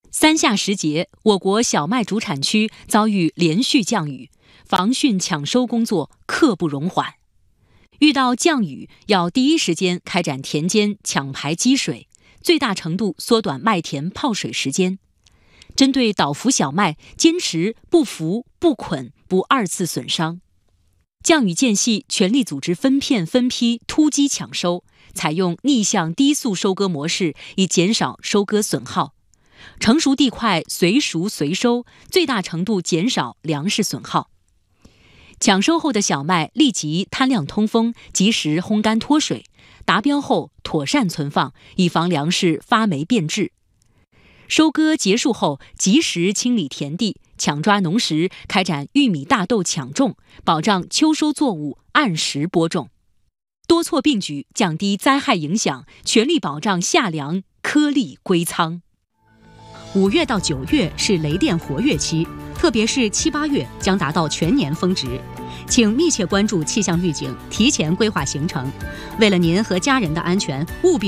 三夏时节，我国小麦主产区遭遇连续降雨，防汛抢收工作刻不容缓。遇到降雨，要第一时间开展田间抢排积水，最大程度缩短麦田泡水时间。针对倒伏小麦，坚持不伏、不捆、不二次损伤。降雨间隙，全力组织分片分批突击抢收，采用逆向低速收割模式，以减少收割损耗。成熟地块随熟随收，最大程度减少粮食损耗。抢收后的小麦立即摊晾通风，及时烘干脱水，达标后妥善存放，以防粮食发霉变质。收割结束后，及时清理田地，抢抓农时，开展玉米、大豆抢种，保障秋收作物按时播种。多措并举，降低灾害影响，全力保障夏粮颗粒归仓。 5月到9月是雷电活跃期，特别是7、8月将达到全年峰值，请密切关注气象预警，提前规划行程。为了您和家人的安全，务必